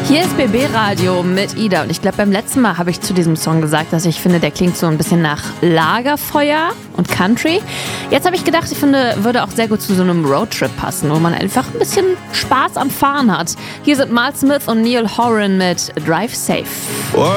Hier ist BB Radio mit Ida und ich glaube, beim letzten Mal habe ich zu diesem Song gesagt, dass ich finde, der klingt so ein bisschen nach Lagerfeuer und Country. Jetzt habe ich gedacht, ich finde, würde auch sehr gut zu so einem Roadtrip passen, wo man einfach ein bisschen Spaß am Fahren hat. Hier sind Mal Smith und Neil Horan mit Drive Safe.